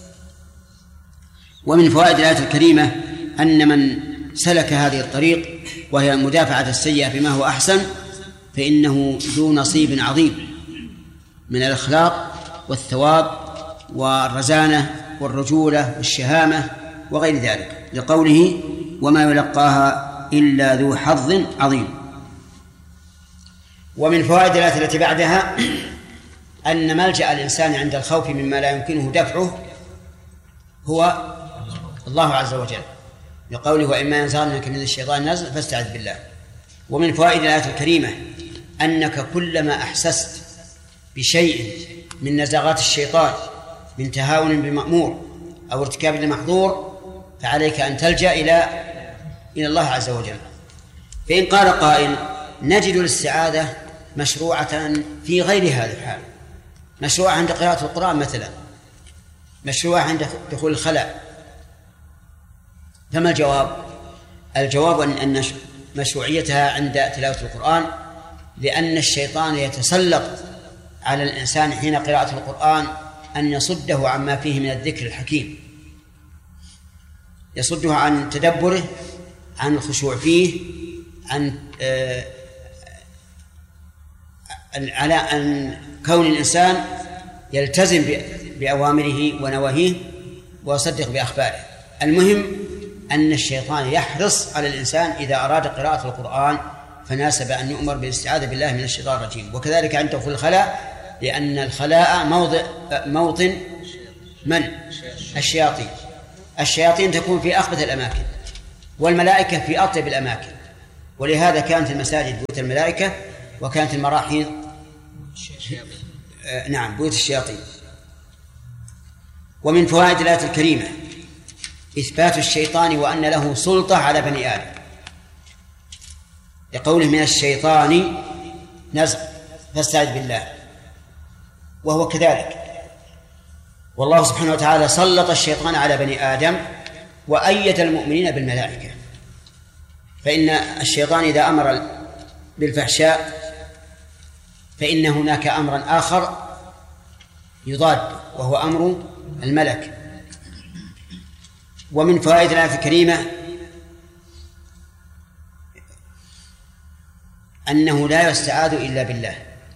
ومن فوائد الآية الكريمة أن من سلك هذه الطريق وهي مدافعة السيئة بما هو أحسن، فإنه ذو نصيب عظيم من الأخلاق والثواب والرزانة والرجولة والشهامة وغير ذلك، لقوله وما يلقاها إلا ذو حظ عظيم. ومن فوائد الآية التي بعدها أن ملجأ الإنسان عند الخوف مما لا يمكنه دفعه هو الله عز وجل، لقوله وإما ينزغنك من الشيطان نزغ فاستعذ بالله. ومن فوائد الآية الكريمة أنك كلما أحسست بشيء من نزغات الشيطان من تهاون بمأمور أو ارتكاب لمحظور، فعليك أن تلجأ إلى إلى الله عز وجل. فإن قال قائل نجد الاستعاذة مشروعة في غير هذا الحال، مشروعة عند قراءة القرآن مثلا، مشروعة عند دخول الخلاء، فما الجواب؟ الجواب أن مشروعيتها عند تلاوة القرآن، لأن الشيطان يتسلط على الإنسان حين قراءة القرآن أن يصده عما فيه من الذكر الحكيم، يصده عن تدبره، عن الخشوع فيه، عن آه على أن كون الإنسان يلتزم بأوامره ونواهيه ويصدق بأخباره. المهم أن الشيطان يحرص على الإنسان إذا أراد قراءة القرآن فناسب أن يؤمر بالاستعاذة بالله من الشيطان الرجيم. وكذلك عند دخول الخلاء، لأن الخلاء موضع موطن من؟ الشياطين. الشياطين تكون في أخبث الأماكن، والملائكة في أطيب الأماكن، ولهذا كانت المساجد بيوت الملائكة وكانت المراحيض آه نعم بيوت الشياطين. ومن فوائد الآية الكريمة إثبات الشيطان وأن له سلطة على بني آدم، لقوله من الشيطان نزغ فاستعذ بالله، وهو كذلك. والله سبحانه وتعالى سلط الشيطان على بني آدم وأيد المؤمنين بالملائكة، فإن الشيطان إذا أمر بالفحشاء فإن هناك أمرا آخر يضاد وهو أمر الملك. ومن فوائد الآية الكريمة أنه لا يستعاذ إلا بالله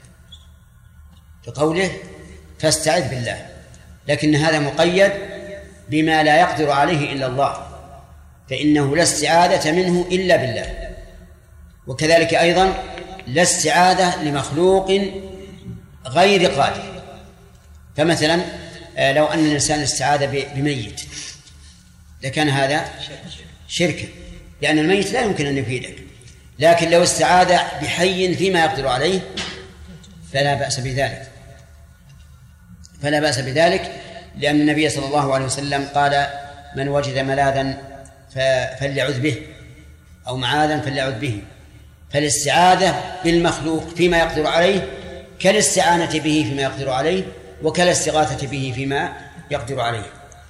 بقوله فاستعذ بالله، لكن هذا مقيد بما لا يقدر عليه إلا الله، فإنه لا استعاذة منه إلا بالله. وكذلك أيضا لا استعاذة لمخلوق غير قادر. فمثلا لو أن الإنسان استعاذ بميت لكان هذا شركا، لأن الميت لا يمكن أن يفيدك، لكن لو استعاذ بحي فيما يقدر عليه فلا بأس بذلك فلا بأس بذلك لأن النبي صلى الله عليه وسلم قال من وجد ملاذا فليعذ به أو معاذا فليعذ به. فالاستعاذة بالمخلوق فيما يقدر عليه كالاستعانة به فيما يقدر عليه وكالاستغاثة به فيما يقدر عليه.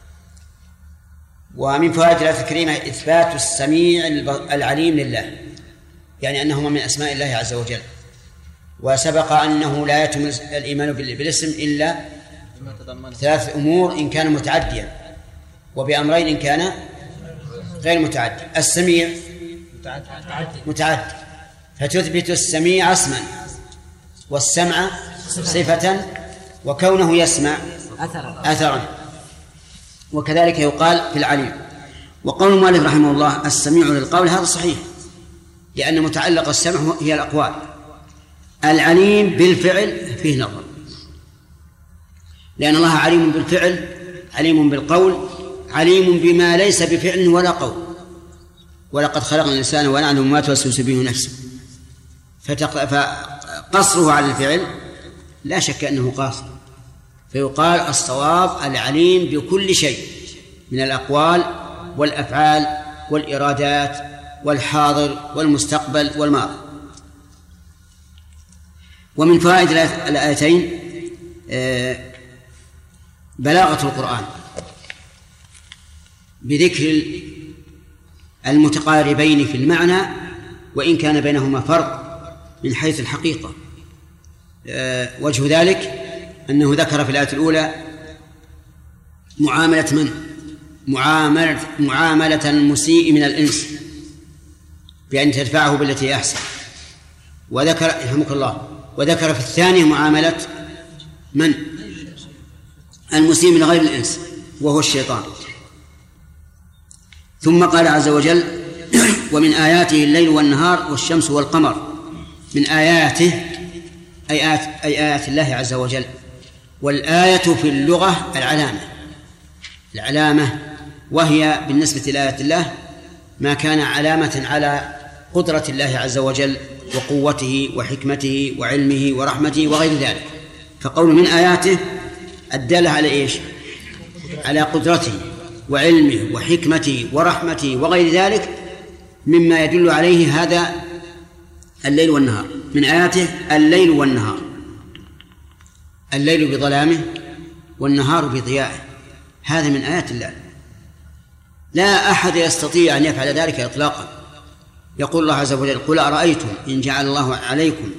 ومن فوائد الآية الكريمة إثبات السميع العليم لله، يعني أنهما من أسماء الله عز وجل. وسبق أنه لا يتم الإيمان بالاسم إلا ثلاث أمور إن كان متعديا، وبأمرين إن كان غير متعدي. السميع متعدي فتثبت السميع اسما والسمع صفة وكونه يسمع أثرا، وكذلك يقال في العليم. وقول المؤلف رحمه الله السميع للقول هذا صحيح، لأن متعلق السمع هي الأقوال. العليم بالفعل فيه نظر، لأن الله عليم بالفعل عليم بالقول عليم بما ليس بفعل ولا قول. ولقد خلقنا الإنسان ونعلم ما توسوس به نفسه، فقصره على الفعل لا شك أنه قاصر، فيقال الصواب العليم بكل شيء من الأقوال والأفعال والإرادات والحاضر والمستقبل والماضي. ومن فوائد الآيتين بلاغة القرآن بذكر المتقاربين في المعنى وإن كان بينهما فرق من حيث الحقيقة. وجه ذلك أنه ذكر في الآية الأولى معاملة من معاملة, معاملة المسيء من الإنس بأن تدفعه بالتي أحسن، وذكر يرحمك الله وذكر في الثانية معاملة من المسيء من غير الإنس وهو الشيطان. ثم قال عز وجل ومن آياته الليل والنهار والشمس والقمر. من آياته أي آيات, أي آيات الله عز وجل. والآية في اللغة العلامة العلامة وهي بالنسبة لآيات الله ما كان علامة على قدرة الله عز وجل وقوته وحكمته وعلمه ورحمته وغير ذلك. فقول من آياته الدالة على إيش؟ على قدرته وعلمه وحكمته ورحمته وغير ذلك مما يدل عليه هذا الليل والنهار. من آياته الليل والنهار، الليل بظلامه والنهار بضيائه، هذا من آيات الله. لا أحد يستطيع أن يفعل ذلك إطلاقا. يقول الله عز وجل قل أرأيتم إن جعل الله عليكم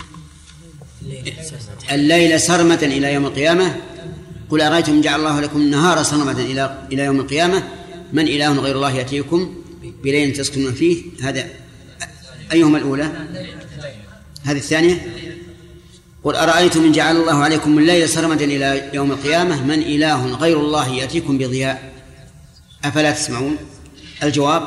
الليل سرمدا إلى يوم القيامة قل أرأيتم إن جعل الله لكم النهار سرمدا إلى إلى يوم القيامة من إله غير الله يأتيكم بليل تسكنون فيه. هذا أيهما الأولى؟ هذه الثانية. قل أرأيتم إن جعل الله عليكم الليل سرمدا إلى يوم القيامة من إله غير الله يأتيكم بضياء أفلا تسمعون؟ الجواب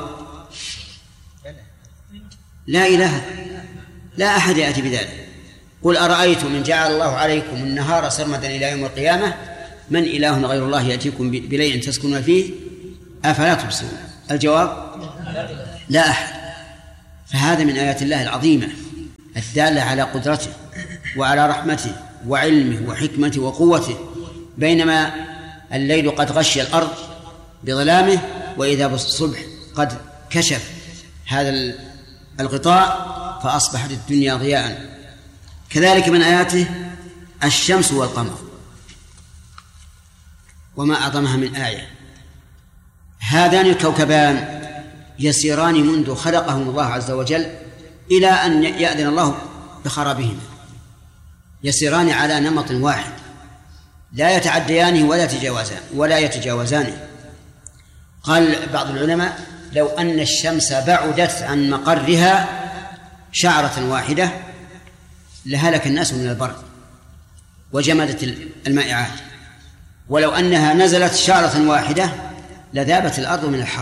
لا إله لا أحد يأتي بذلك. قل أرأيتم إن جعل الله عليكم النهار سرمدا إلى يوم القيامة من إله غير الله يأتيكم بليل تسكنون فيه أفلا تبصرون؟ الجواب لا أحد. فهذا من آيات الله العظيمة الدالة على قدرته وعلى رحمته وعلمه وحكمته وقوته، بينما الليل قد غشي الأرض بظلامه وإذا بالصبح قد كشف هذا الغطاء فأصبحت الدنيا ضياء. كذلك من آياته الشمس والقمر، وما أعظمها من آية. هذان الكوكبان يسيران منذ خلقهم الله عز وجل إلى أن يأذن الله بخرابهما، يسيران على نمط واحد لا يتعديانه ولا يتجاوزان ولا يتجاوزانه. قال بعض العلماء لو أن الشمس بعدت عن مقرها شعرة واحدة لهلك الناس من البرد وجمدت المائعات، ولو أنها نزلت شعرة واحدة لذابت الأرض من الحر،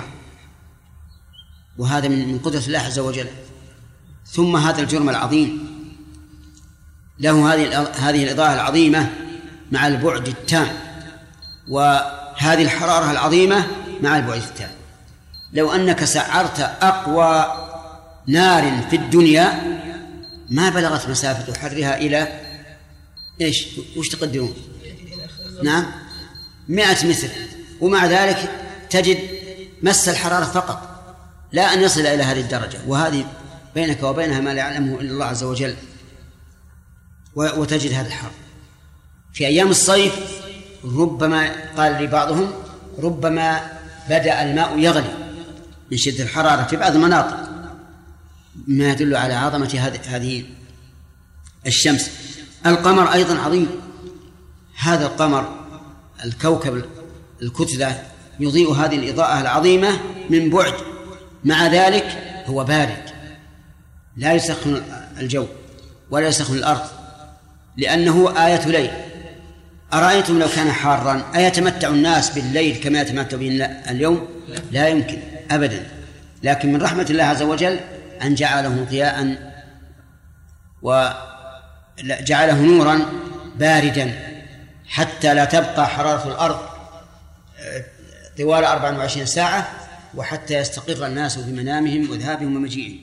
وهذا من قدرة الله عز وجل. ثم هذا الجرم العظيم له هذه هذه الإضاءة العظيمة مع البعد التام، وهذه الحرارة العظيمة مع البعد التام. لو أنك سعرت أقوى نار في الدنيا ما بلغت مسافة حرها إلى إيش؟ وش تقدرون؟ نعم مئة متر، ومع ذلك تجد مس الحرارة فقط، لا أن يصل إلى هذه الدرجة، وهذه بينك وبينها ما لا يعلمه إلا الله عز وجل. وتجد هذا الحر في أيام الصيف، ربما قال لي بعضهم ربما بدأ الماء يغلي من شدة الحرارة في بعض المناطق، ما يدل على عظمة هذه الشمس. القمر أيضا عظيم، هذا القمر الكوكب الكتلة يضيء هذه الإضاءة العظيمة من بعد، مع ذلك هو بارد لا يسخن الجو ولا يسخن الأرض، لأنه آية ليل. أرأيتم لو كان حارا أيتمتع الناس بالليل كما يتمتع به اليوم؟ لا يمكن أبدا. لكن من رحمة الله عز وجل أن جعله ضياء وجعله نورا باردا حتى لا تبقى حرارة الأرض طوال أربع وعشرين ساعة، وحتى يستقر الناس في منامهم وذهابهم ومجيئهم.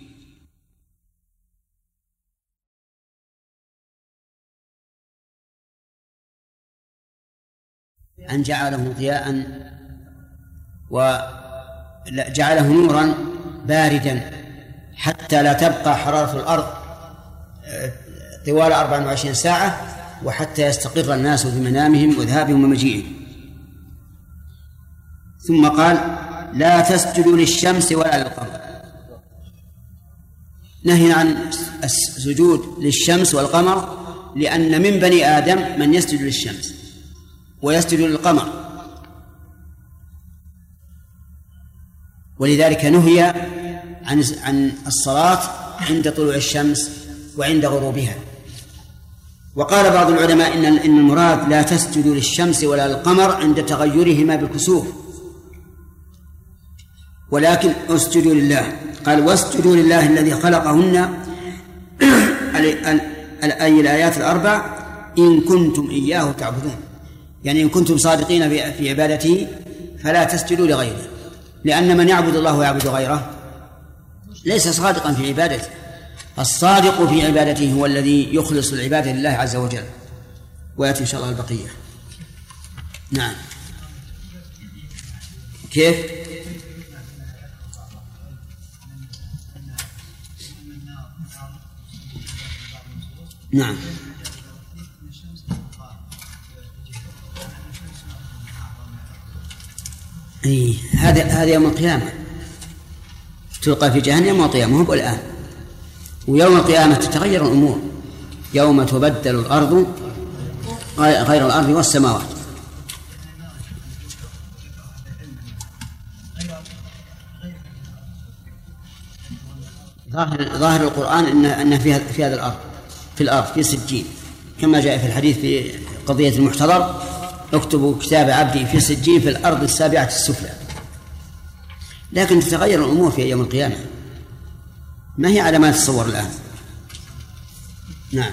أن جعله ضياء وجعله نورا باردا حتى لا تبقى حرارة الأرض طوال أربع وعشرين ساعة، وحتى يستقر الناس في منامهم وذهابهم ومجيئهم. ثم قال لا تسجدوا للشمس ولا للقمر، نهي عن السجود للشمس والقمر، لأن من بني آدم من يسجد للشمس ويسجد للقمر، ولذلك نهي عن عن الصلاة عند طلوع الشمس وعند غروبها. وقال بعض العلماء إن إن المراد لا تسجدوا للشمس ولا للقمر عند تغيرهما بالكسوف، ولكن اسجدوا لله. قال واسجدوا لله الذي خلقهن أي الآيات الأربع إن كنتم إياه تعبدون، يعني إن كنتم صادقين في عبادته فلا تسجدوا لغيره، لأن من يعبد الله ويعبد غيره ليس صادقا في عبادته. الصادق في عبادته هو الذي يخلص العبادة لله عز وجل. ويأتي إن شاء الله البقية. نعم كيف؟ نعم إيه هذا هذا يوم القيامة تلقى في جهنم وقيامه هو الآن. ويوم القيامة تتغير الأمور، يوم تبدل الأرض غير الأرض والسماوات. ظاهر ظاهر القرآن إن أن في في هذا الأرض في الأرض في سجين، كما جاء في الحديث في قضية المحتضر اكتبوا كتاب عبدي في سجين في الأرض السابعة السفلى. لكن تتغير الأمور في يوم القيامة، ما هي على ما تتصور الآن. نعم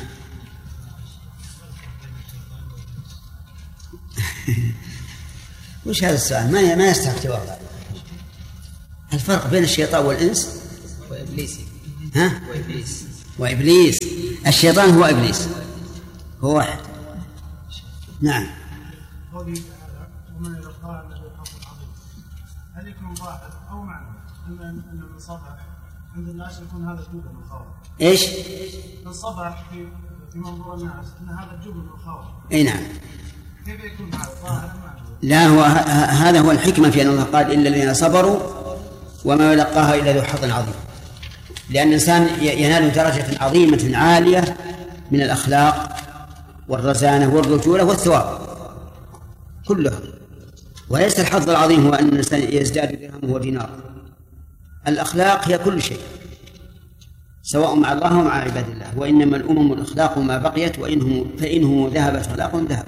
وش هذا السؤال؟ ما ما يستحق جواب. الفرق بين الشيطان والإنس وإبليس ها؟ وإبليس. وإبليس. الشيطان هو إبليس، هو واحد. نعم. قوله تعالى ومن يلقاها له حظ عظيم، هل يكون ظاهر أو معنى أن أن الصفح عند الناس يكون هذا الجبن الخاوي؟ إيش؟ الصفح في في منظور الناس أن هذا الجبن الخاوي. أي نعم. كيف يكون هذا ظاهر معنى؟ لا، هو هذا هو الحكمة في أن الله قال إلا الذين صبروا وما يلقاها إلا ذو حظ عظيم، لأن الإنسان ينال درجة عظيمة عالية من الأخلاق والرزانة والرجولة والثواب كلها، وليس الحظ العظيم هو أن الإنسان يزداد درهم ودينار. الأخلاق هي كل شيء سواء مع الله ومع عباد الله، وإنما الأمم الأخلاق ما بقيت وإنهم فإنهم ذهبت أخلاقهم ذهب.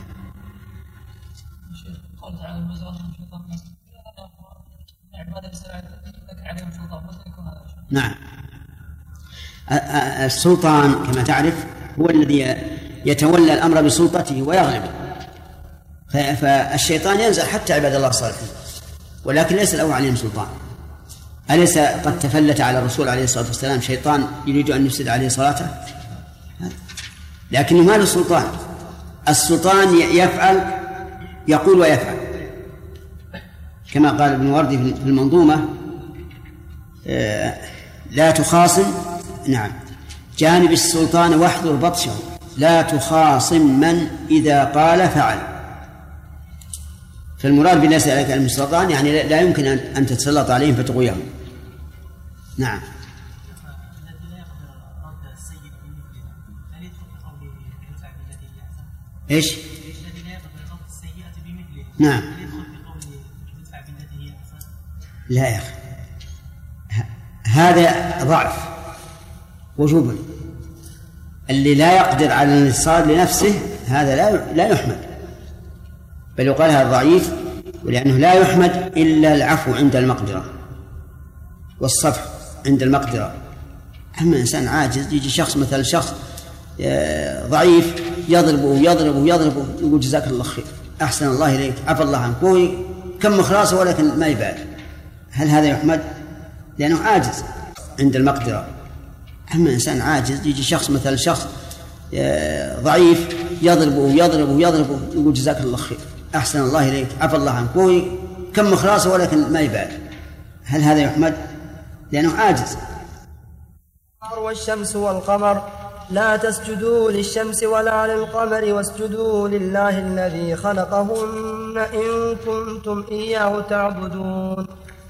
نعم. السلطان كما تعرف هو الذي يتولى الأمر بسلطته ويغلبه، فالشيطان ينزل حتى عباد الله الصالحين، ولكن ليس له عليهم سلطان. أليس قد تفلت على الرسول عليه الصلاة والسلام شيطان يريد أن يفسد عليه صلاته؟ لكنه ما له سلطان. السلطان يفعل، يقول ويفعل، كما قال ابن وردي في المنظومة: لا تخاصم، نعم، جانب السلطان واحذر بطشه، لا تخاصم من إذا قال فعل. فالمراد بالناس عليك المسلطان يعني لا يمكن أن تتسلط عليهم فتغويهم. نعم. إيش؟ الذي لا يقبل الرد السيئة بمثله. نعم. لا يا أخي، هذا ضعف وجبن. اللي لا يقدر على الانتصار لنفسه هذا لا لا يحمد، بل يقال هذا ضعيف، ولأنه لا يحمد إلا العفو عند المقدرة والصفح عند المقدرة. أما إنسان عاجز، يجي شخص مثل شخص ضعيف يضربه يضربه يضربه يقول جزاك الله خير، أحسن الله إليك، عفى الله عنك، وهو كم خلاصه ولكن ما يبالي. هل هذا يحمد؟ لأنه عاجز عند المقدرة. أما إنسان عاجز، يجي شخص مثل شخص ضعيف يضربه يضربه يضربه يقول جزاك الله خير، أحسن الله إليك، عفى الله عنك، وهو كم خلاصه ولكن ما يبالي. هل هذا يحمد؟ لأنه عاجز. والشمس والقمر لا تسجدوا للشمس ولا للقمر واسجدوا لله الذي خلقهن إن كنتم إياه تعبدون.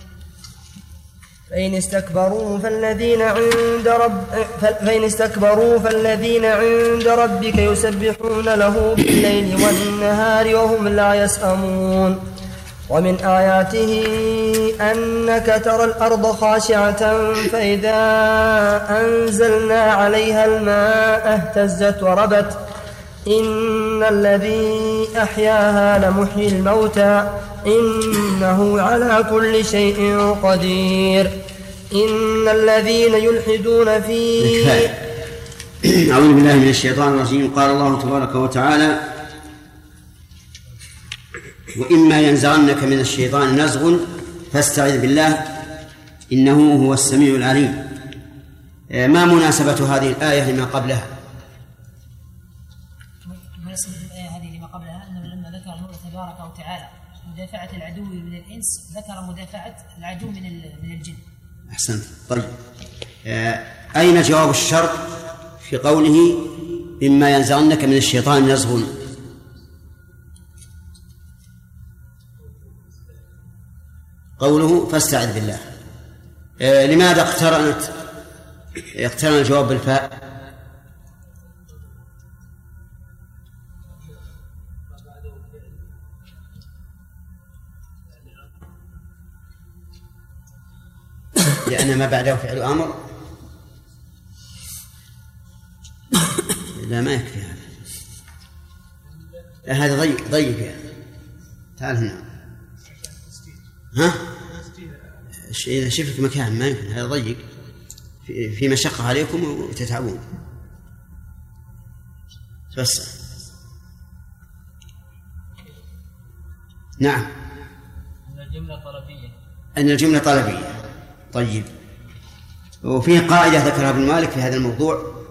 فإن استكبروا فالذين عند رب فإن استكبروا فالذين عند ربك يسبحون له بالليل والنهار وهم لا يسأمون. ومن آياته أنك ترى الأرض خاشعة فإذا أنزلنا عليها الماء اهتزت وربت إن الذي أحياها لمحيي الموتى إنه على كل شيء قدير. إن الذين يلحدون في أعوذ بالله من الشيطان الرجيم. قال الله تبارك وتعالى: وإما ينزغنك من الشيطان نزغ فاستعذ بالله إنه هو السميع العليم. ما مناسبة هذه الآية لما قبلها؟ مناسبة الآية هذه لما قبلها أنه لما ذكر الله تبارك وتعالى مدافعة العدو من الإنس ذكر مدافعة العدو من من الجن. أحسنت. طيب، أين جواب الشرط في قوله إما ينزغنك من الشيطان نزغ؟ قوله فاستعذ بالله. آه لماذا اقترنت اقترن الجواب بالفاء؟ لأن ما بعده فعل أمر. لا ما يكفي هذا، لا هذا ضيق ضيق يعني. تعال هنا. ها؟ إذا شفت مكان ما يمكن، هذا ضيق، في مشقة عليكم وتتعبون. بس نعم. أن الجملة طلبية. أن الجملة طلبية. طيب، وفيه قاعدة ذكرها ابن مالك في هذا الموضوع،